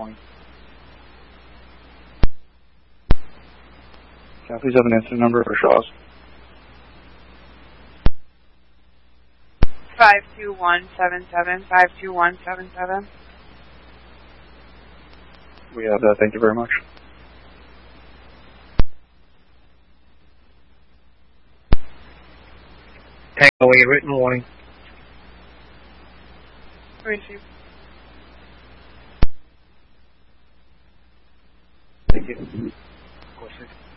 morning. Can I please have an incident number for Shaw's? 52177, 52177. We have that. Thank you very much. Tango 8, written warning. Receive. Thank you. Of course,